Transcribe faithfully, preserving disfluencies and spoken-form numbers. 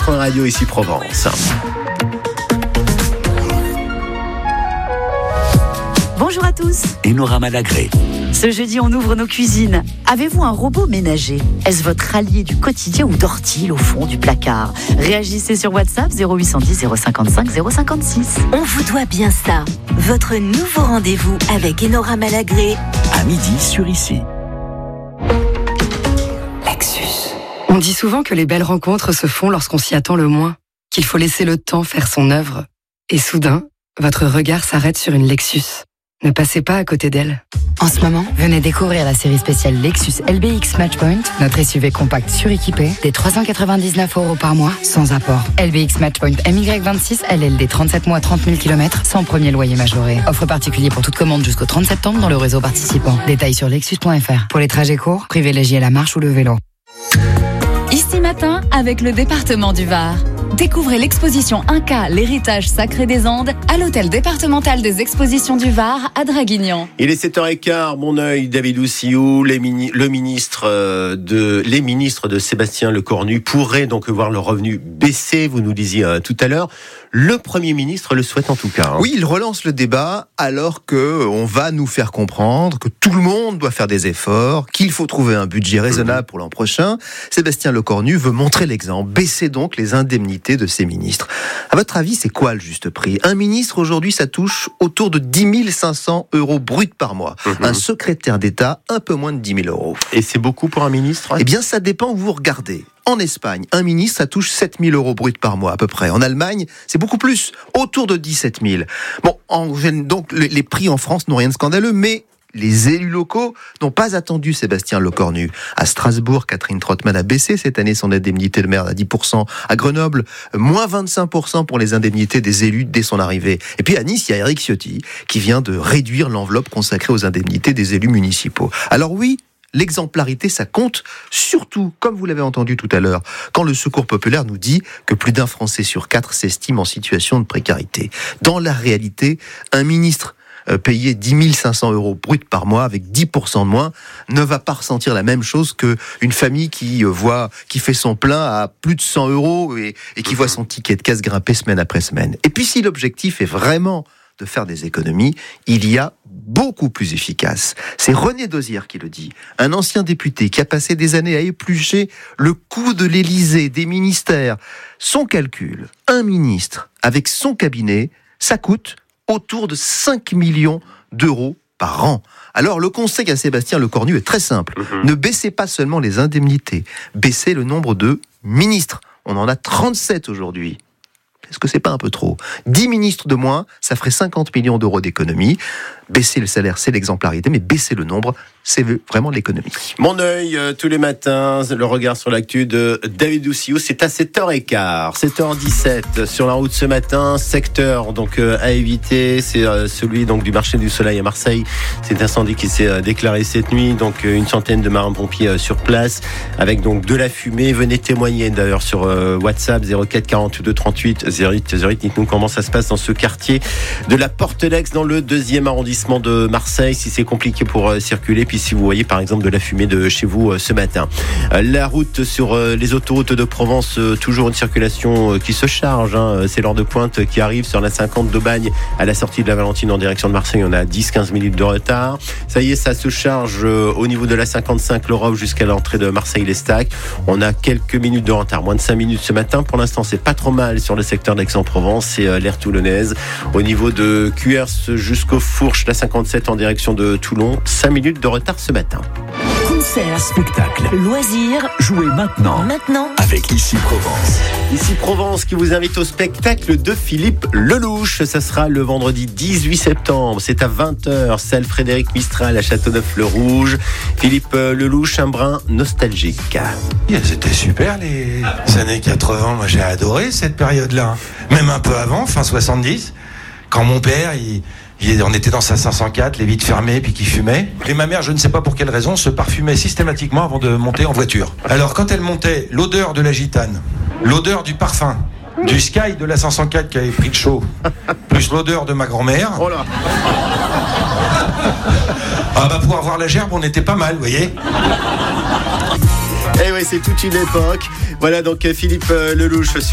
votre radio ici Provence. Bonjour à tous. Enora Malagré. Ce jeudi, on ouvre nos cuisines. Avez-vous un robot ménager ? Est-ce votre allié du quotidien ou dort-il au fond du placard ? Réagissez sur WhatsApp zéro huit cent dix zéro cinquante-cinq zéro cinquante-six. On vous doit bien ça. Votre nouveau rendez-vous avec Enora Malagré. À midi sur Ici. Lexus. On dit souvent que les belles rencontres se font lorsqu'on s'y attend le moins, qu'il faut laisser le temps faire son œuvre. Et soudain, votre regard s'arrête sur une Lexus. Ne passez pas à côté d'elle. En ce moment, venez découvrir la série spéciale Lexus L B X Matchpoint, notre S U V compact suréquipé, des trois cent quatre-vingt-dix-neuf euros par mois, sans apport. L B X Matchpoint M Y vingt-six, L L D trente-sept mois, trente mille kilomètres, sans premier loyer majoré. Offre particulier pour toute commande jusqu'au trente septembre dans le réseau participant. Détails sur lexus point f r. Pour les trajets courts, privilégiez la marche ou le vélo. Ici matin, avec le département du Var. Découvrez l'exposition Inca, l'héritage sacré des Andes, à l'hôtel départemental des expositions du Var à Draguignan. Il est sept heures quinze, mon œil, David Oussiou, les mini, le ministre de, les ministres de Sébastien Lecornu pourraient donc voir leur revenu baisser, vous nous disiez euh, tout à l'heure. Le Premier ministre le souhaite en tout cas. Hein. Oui, il relance le débat alors que on va nous faire comprendre que tout le monde doit faire des efforts, qu'il faut trouver un budget raisonnable mmh. pour l'an prochain. Sébastien Lecornu veut montrer l'exemple, baisser donc les indemnités de ses ministres. À votre avis, c'est quoi le juste prix ? Un ministre aujourd'hui, ça touche autour de dix mille cinq cents euros bruts par mois. Mmh. Un secrétaire d'État, un peu moins de dix mille euros. Et c'est beaucoup pour un ministre ? Eh bien, ça dépend où vous regardez. En Espagne, un ministre, ça touche sept mille euros bruts par mois à peu près. En Allemagne, c'est beaucoup plus, autour de dix-sept mille. Bon, en, donc les prix en France n'ont rien de scandaleux, mais les élus locaux n'ont pas attendu Sébastien Lecornu. À Strasbourg, Catherine Trottmann a baissé cette année son indemnité de maire à dix pour cent. À Grenoble, moins vingt-cinq pour cent pour les indemnités des élus dès son arrivée. Et puis à Nice, il y a Éric Ciotti qui vient de réduire l'enveloppe consacrée aux indemnités des élus municipaux. Alors oui, l'exemplarité, ça compte, surtout, comme vous l'avez entendu tout à l'heure, quand le Secours populaire nous dit que plus d'un Français sur quatre s'estime en situation de précarité. Dans la réalité, un ministre euh, payé dix mille cinq cents euros bruts par mois, avec dix pour cent de moins, ne va pas ressentir la même chose qu'une famille qui euh, voit, qui fait son plein à plus de cent euros et, et qui voit son ticket de caisse grimper semaine après semaine. Et puis si l'objectif est vraiment de faire des économies, il y a beaucoup plus efficace. C'est René Dosière qui le dit, un ancien député qui a passé des années à éplucher le coût de l'Élysée, des ministères. Son calcul, un ministre avec son cabinet, ça coûte autour de cinq millions d'euros par an. Alors le conseil à Sébastien Lecornu est très simple. Mmh. Ne baissez pas seulement les indemnités, baissez le nombre de ministres. On en a trente-sept aujourd'hui. Est-ce que c'est pas un peu trop ? dix ministres de moins, ça ferait cinquante millions d'euros d'économie. Baisser le salaire, c'est l'exemplarité, mais baisser le nombre, c'est vraiment l'économie. Mon œil, euh, tous les matins, le regard sur l'actu de David Oussiou, c'est à sept heures quinze, sept heures dix-sept, sur la route ce matin, secteur donc euh, à éviter, c'est euh, celui donc du marché du Soleil à Marseille. C'est un incendie qui s'est euh, déclaré cette nuit, donc euh, une centaine de marins-pompiers euh, sur place, avec donc de la fumée. Venez témoigner d'ailleurs sur euh, WhatsApp zéro quatre quarante-deux trente-huit zéro huit zéro huit. Dites-nous comment ça se passe dans ce quartier de la Porte-Lex, dans le deuxième arrondissement de Marseille, si c'est compliqué pour euh, circuler, puis si vous voyez par exemple de la fumée de chez vous euh, ce matin. Euh, la route sur euh, les autoroutes de Provence, euh, toujours une circulation euh, qui se charge, hein. C'est l'heure de pointe qui arrive sur la cinquante d'Aubagne à la sortie de la Valentine en direction de Marseille. On a dix à quinze minutes de retard. Ça y est, ça se charge euh, au niveau de la cinquante-cinq l'Europe jusqu'à l'entrée de Marseille-les-Stacs. On a quelques minutes de retard, moins de cinq minutes ce matin. Pour l'instant, c'est pas trop mal sur le secteur d'Aix-en-Provence, c'est euh, l'aire toulonnaise. Au niveau de Cuers jusqu'au Fourches, la cinquante-sept en direction de Toulon, cinq minutes de retard ce matin. Concert, spectacle, loisirs, jouez maintenant. Maintenant, avec Ici Provence. Ici Provence qui vous invite au spectacle de Philippe Lelouch. Ça sera le vendredi dix-huit septembre. C'est à vingt heures, salle Frédéric Mistral à Châteauneuf-le-Rouge. Philippe Lelouch, un brin nostalgique. C'était super les années quatre-vingts. Moi j'ai adoré cette période-là. Même un peu avant, fin soixante-dix, quand mon père, il... on était dans sa cinq cent quatre, les vitres fermées, puis qui fumait. Et ma mère, je ne sais pas pour quelle raison, se parfumait systématiquement avant de monter en voiture. Alors quand elle montait, l'odeur de la gitane, l'odeur du parfum, du Sky de la cinq cent quatre qui avait pris de chaud, plus l'odeur de ma grand-mère. Oh là. Ah bah pour avoir la gerbe, on était pas mal, vous voyez. Eh oui, c'est toute une époque. Voilà donc Philippe Lelouch sur